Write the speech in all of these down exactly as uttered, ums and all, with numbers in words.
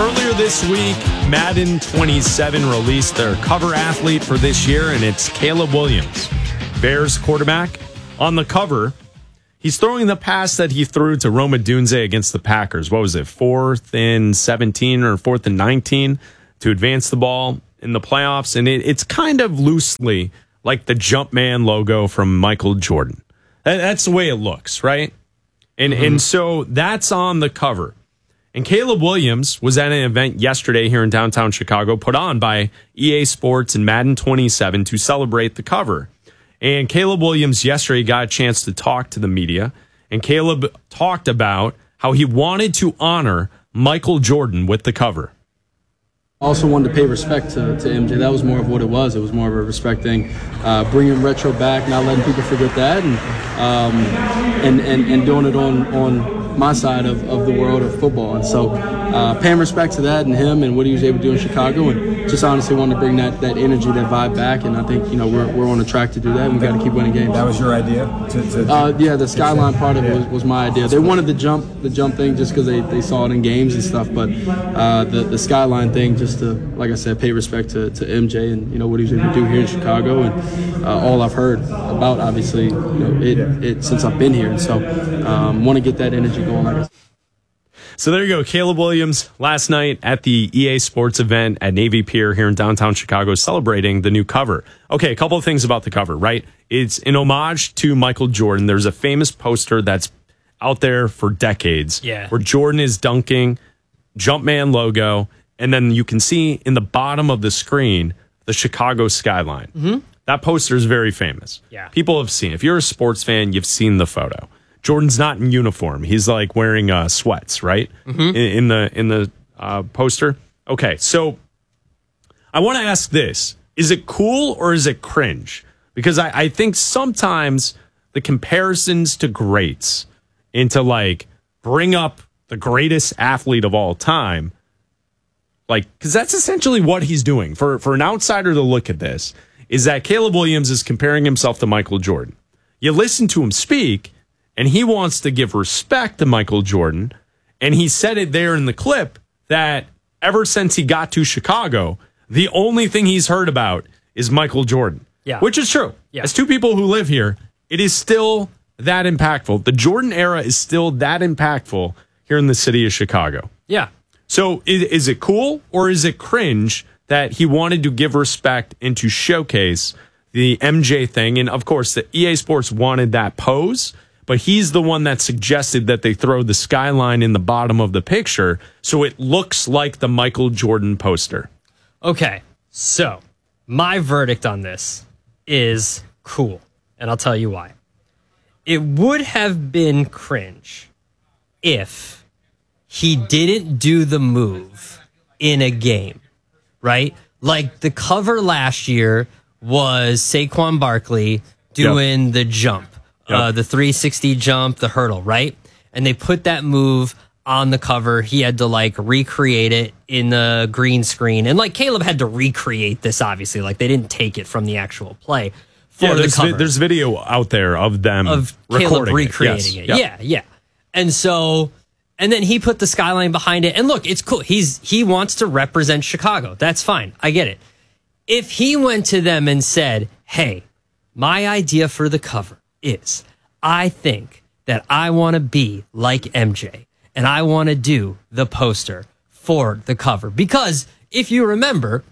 Earlier this week, Madden twenty-seven released their cover athlete for this year, and it's Caleb Williams, Bears quarterback. On the cover, he's throwing the pass that he threw to Rome Odunze against the Packers. What was it, fourth and seventeen or fourth and nineteen to advance the ball in the playoffs? And it, it's kind of loosely like the Jumpman logo from Michael Jordan. That's the way it looks, right? And mm-hmm. and so that's on the cover. And Caleb Williams was at an event yesterday here in downtown Chicago put on by E A Sports and Madden twenty-seven to celebrate the cover. And Caleb Williams yesterday got a chance to talk to the media. And Caleb talked about how he wanted to honor Michael Jordan with the cover. I also wanted to pay respect to, to M J. That was more of what it was. It was more of a respect thing, uh, bringing retro back, not letting people forget that, and um, and, and and doing it on on my side of, of the world of football. And so uh, paying respect to that and him and what he was able to do in Chicago, and just honestly wanted to bring that that energy, that vibe back. And I think, you know, we're we're on a track to do that, and we got to keep winning games. That was your idea? To, to, uh, yeah, the skyline part of it was, was my idea. They wanted the jump the jump thing just because they, they saw it in games and stuff, but uh, the, the skyline thing just to, like I said, pay respect to, to M J and, you know, what he was able to do here in Chicago, and uh, all I've heard about, obviously, you know, it, it since I've been here. And so um, want to get that energy going. Like I said. So there you go. Caleb Williams last night at the E A Sports event at Navy Pier here in downtown Chicago celebrating the new cover. Okay, a couple of things about the cover, right? It's an homage to Michael Jordan. There's a famous poster that's out there for decades yeah. where Jordan is dunking, Jumpman logo, and then you can see in the bottom of the screen the Chicago skyline. Mm-hmm. That poster is very famous. Yeah. People have seen it. If you're a sports fan, you've seen the photo. Jordan's not in uniform. He's like wearing uh, sweats, right? Mm-hmm. In, in the in the uh, poster. Okay, so I want to ask this: is it cool or is it cringe? Because I, I think sometimes the comparisons to greats and to like bring up the greatest athlete of all time, like, because that's essentially what he's doing. For for an outsider to look at this, is that Caleb Williams is comparing himself to Michael Jordan. You listen to him speak, and he wants to give respect to Michael Jordan. And he said it there in the clip that ever since he got to Chicago, the only thing he's heard about is Michael Jordan. Yeah. Which is true. Yeah. As two people who live here, it is still that impactful. The Jordan era is still that impactful here in the city of Chicago. Yeah. So is, is it cool or is it cringe that he wanted to give respect and to showcase the M J thing? And of course, the E A Sports wanted that pose, but he's the one that suggested that they throw the skyline in the bottom of the picture so it looks like the Michael Jordan poster. Okay, so my verdict on this is cool, and I'll tell you why. It would have been cringe if he didn't do the move in a game, right? Like the cover last year was Saquon Barkley doing yep. the jump. Yep. Uh, the three sixty jump, the hurdle, right? And they put that move on the cover. He had to like recreate it in the green screen. And like Caleb had to recreate this, obviously. Like they didn't take it from the actual play for yeah, the there's, cover. vi- there's video out there of them of recording Caleb recreating it. it. Yes. Yeah, Yep. yeah. And so, and then he put the skyline behind it. And look, it's cool. He's he wants to represent Chicago. That's fine. I get it. If he went to them and said, hey, my idea for the cover is I think that I want to be like M J and I want to do the poster for the cover. Because if you remember,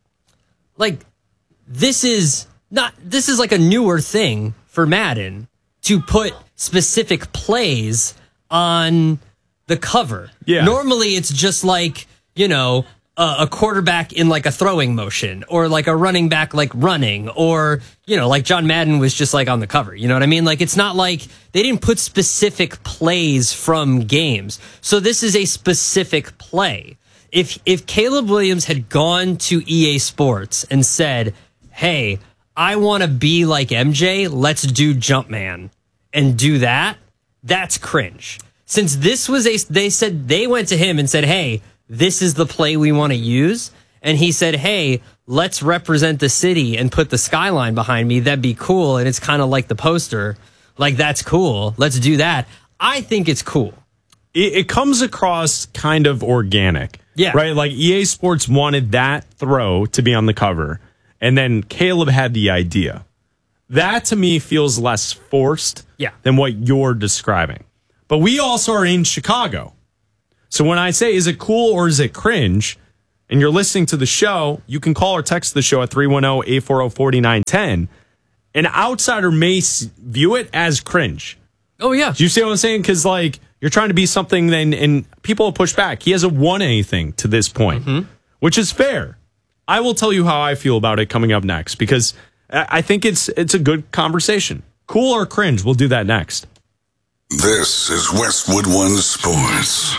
like this is not, this is like a newer thing for Madden to put specific plays on the cover. Yeah. Normally it's just like, you know, a quarterback in like a throwing motion or like a running back like running or, you know, like John Madden was just like on the cover. You know what I mean? Like it's not like they didn't put specific plays from games. So this is a specific play. If if Caleb Williams had gone to E A Sports and said, hey, I want to be like M J, let's do Jumpman and do that, that's cringe. Since this was a, they said, they went to him and said, hey, this is the play we want to use. And he said, hey, let's represent the city and put the skyline behind me. That'd be cool. And it's kind of like the poster. Like, that's cool. Let's do that. I think it's cool. It, it comes across kind of organic. Yeah. Right? Like E A Sports wanted that throw to be on the cover, and then Caleb had the idea. That to me feels less forced yeah. than what you're describing. But we also are in Chicago. So when I say, is it cool or is it cringe? And you're listening to the show, you can call or text the show at three one zero, eight four zero, four nine one zero. An outsider may view it as cringe. Oh, yeah. Do you see what I'm saying? Because, like, you're trying to be something, then, and people will push back. He hasn't won anything to this point, mm-hmm. which is fair. I will tell you how I feel about it coming up next, because I think it's it's a good conversation. Cool or cringe? We'll do that next. This is Westwood One Sports.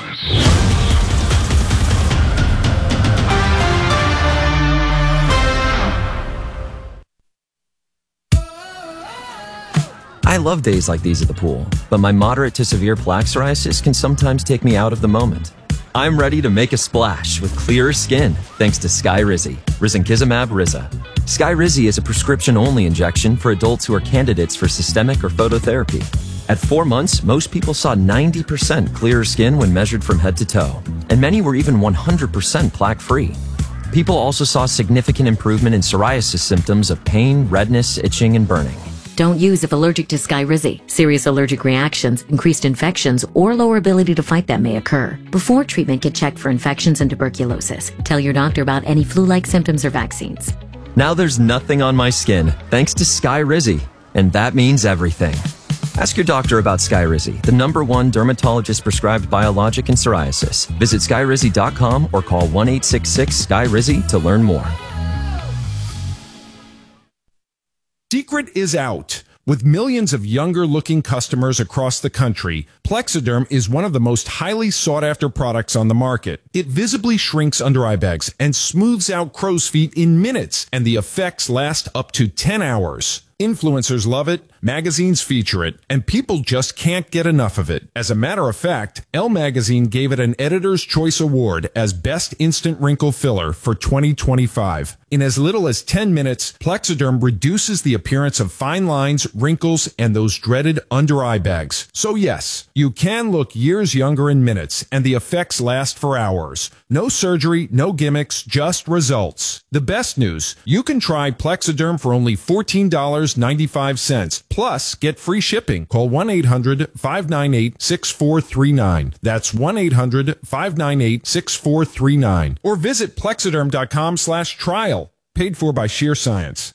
I love days like these at the pool, but my moderate to severe plaque psoriasis can sometimes take me out of the moment. I'm ready to make a splash with clearer skin thanks to Skyrizi, Risankizumab Riza. Skyrizi is a prescription-only injection for adults who are candidates for systemic or phototherapy. At four months, most people saw ninety percent clearer skin when measured from head to toe, and many were even one hundred percent plaque-free. People also saw significant improvement in psoriasis symptoms of pain, redness, itching, and burning. Don't use if allergic to Skyrizi. Serious allergic reactions, increased infections, or lower ability to fight them may occur. Before treatment, get checked for infections and tuberculosis. Tell your doctor about any flu-like symptoms or vaccines. Now there's nothing on my skin thanks to Skyrizi, and that means everything. Ask your doctor about Skyrizi, the number one dermatologist-prescribed biologic in psoriasis. Visit skyrizi dot com or call one eight six six Sky Rizi to learn more. Secret is out. With millions of younger-looking customers across the country, Plexiderm is one of the most highly sought-after products on the market. It visibly shrinks under-eye bags and smooths out crow's feet in minutes, and the effects last up to ten hours. Influencers love it, magazines feature it, and people just can't get enough of it. As a matter of fact, Elle Magazine gave it an Editor's Choice Award as Best Instant Wrinkle Filler for twenty twenty-five. In as little as ten minutes, Plexiderm reduces the appearance of fine lines, wrinkles, and those dreaded under-eye bags. So yes, you can look years younger in minutes, and the effects last for hours. No surgery, no gimmicks, just results. The best news, you can try Plexiderm for only fourteen dollars and ninety-five cents. Plus, get free shipping. Call one eight hundred, five nine eight, six four three nine. That's one eight hundred, five nine eight, six four three nine. Or visit plexiderm.com slash trial. Paid for by Sheer Science.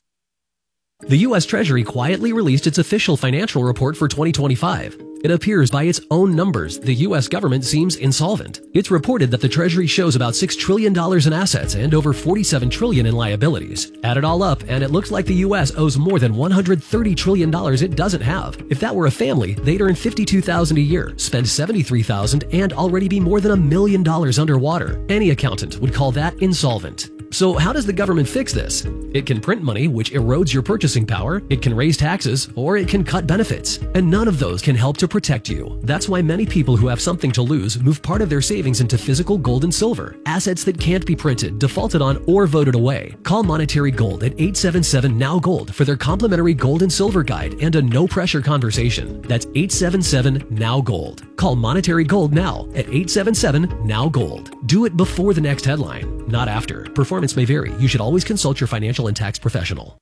The U S Treasury quietly released its official financial report for twenty twenty-five. It appears by its own numbers, the U S government seems insolvent. It's reported that the Treasury shows about six trillion dollars in assets and over forty-seven trillion dollars in liabilities. Add it all up, and it looks like the U S owes more than one hundred thirty trillion dollars it doesn't have. If that were a family, they'd earn fifty-two thousand dollars a year, spend seventy-three thousand dollars, and already be more than a million dollars underwater. Any accountant would call that insolvent. So how does the government fix this? It can print money, which erodes your purchasing power, it can raise taxes, or it can cut benefits. And none of those can help to protect you. That's why many people who have something to lose move part of their savings into physical gold and silver, assets that can't be printed, defaulted on, or voted away. Call Monetary Gold at eight seven seven, N O W Gold for their complimentary gold and silver guide and a no-pressure conversation. That's eight seven seven, N O W Gold. Call Monetary Gold now at eight seven seven, N O W Gold. Do it before the next headline, not after. Performance may vary. You should always consult your financial and tax professional.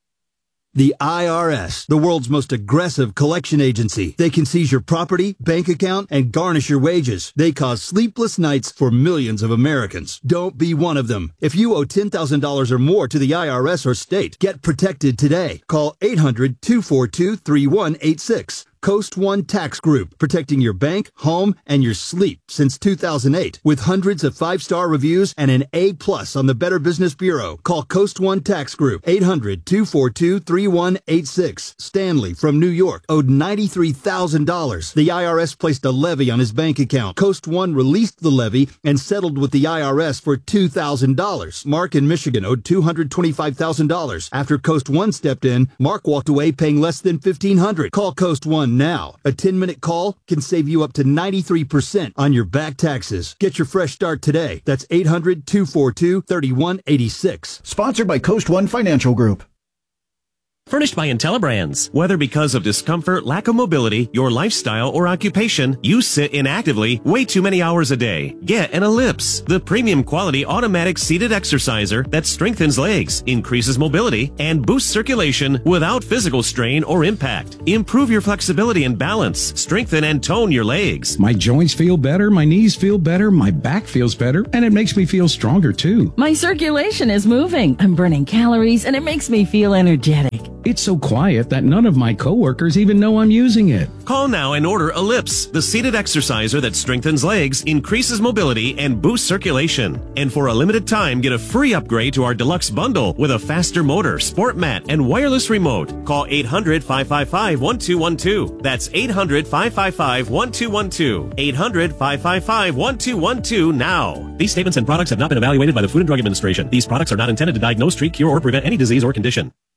The I R S, the world's most aggressive collection agency. They can seize your property, bank account, and garnish your wages. They cause sleepless nights for millions of Americans. Don't be one of them. If you owe ten thousand dollars or more to the I R S or state, get protected today. Call eight hundred, two four two, three one eight six. Coast One Tax Group, protecting your bank, home, and your sleep since two thousand eight. With hundreds of five-star reviews and an A plus on the Better Business Bureau. Call Coast One Tax Group, eight hundred, two four two, three one eight six. Stanley from New York owed ninety-three thousand dollars. The I R S placed a levy on his bank account. Coast One released the levy and settled with the I R S for two thousand dollars. Mark in Michigan owed two hundred twenty-five thousand dollars. After Coast One stepped in, Mark walked away paying less than fifteen hundred dollars. Call Coast One now. A ten-minute call can save you up to ninety-three percent on your back taxes. Get your fresh start today. That's eight hundred, two four two, three one eight six. Sponsored by Coast One Financial Group. Furnished by IntelliBrands. Whether because of discomfort, lack of mobility, your lifestyle, or occupation, you sit inactively way too many hours a day. Get an Ellipse, the premium quality automatic seated exerciser that strengthens legs, increases mobility, and boosts circulation without physical strain or impact. Improve your flexibility and balance. Strengthen and tone your legs. My joints feel better, my knees feel better, my back feels better, and it makes me feel stronger too. My circulation is moving. I'm burning calories, and it makes me feel energetic. It's so quiet that none of my coworkers even know I'm using it. Call now and order Ellipse, the seated exerciser that strengthens legs, increases mobility, and boosts circulation. And for a limited time, get a free upgrade to our deluxe bundle with a faster motor, sport mat, and wireless remote. Call eight hundred, five five five, one two one two. That's eight hundred, five five five, one two one two. eight hundred, five five five, one two one two now. These statements and products have not been evaluated by the Food and Drug Administration. These products are not intended to diagnose, treat, cure, or prevent any disease or condition.